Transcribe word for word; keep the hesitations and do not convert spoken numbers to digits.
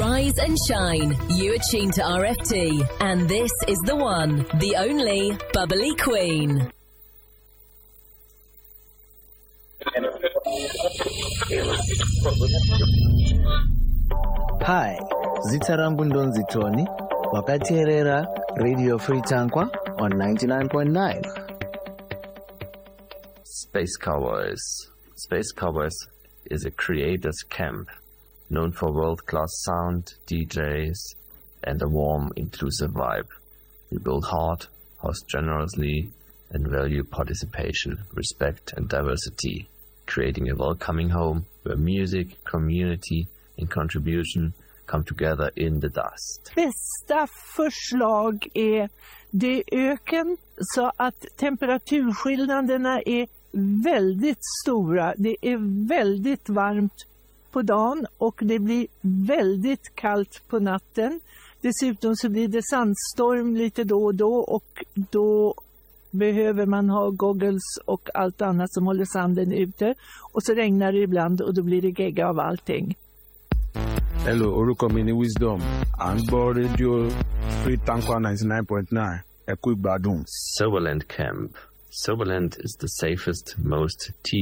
Rise and shine. You are tuned to R F T, and this is the one, the only Bubbly Queen. Hi, Zitarambu Ndonzitoni, wakaterera Radio Free Tankwa on ninety-nine point nine. Space Cowboys. Space Cowboys is a creators camp known for world-class sound, D Js, and a warm, inclusive vibe. We build hard, host generously, and value participation, respect, and diversity, creating a welcoming home where music, community, and contribution come together in the dust. Bästa förslag är det öken så att temperaturskillnaderna är väldigt stora. Det är väldigt varmt på dagen och det blir väldigt kallt på natten. Dessutom så blir det sandstorm lite då och då och då behöver man ha goggles och allt annat som håller sanden ute. Och så regnar det ibland och då blir det gegga av allting. Hello, orúkọ mi ni Wisdom. À ń gbọ́ Radio Free Tankwa ninety-nine point nine. Ẹ kú ìgbádùn. Soberland Camp. Soberland is the safest, most